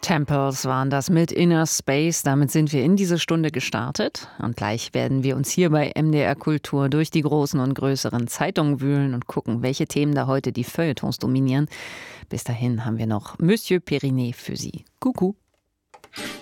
Temples waren das mit Inner Space. Damit sind wir in diese Stunde gestartet. Und gleich werden wir uns hier bei MDR Kultur durch die großen und größeren Zeitungen wühlen und gucken, welche Themen da heute die Feuilletons dominieren. Bis dahin haben wir noch Monsieur Perinet für Sie. Coucou.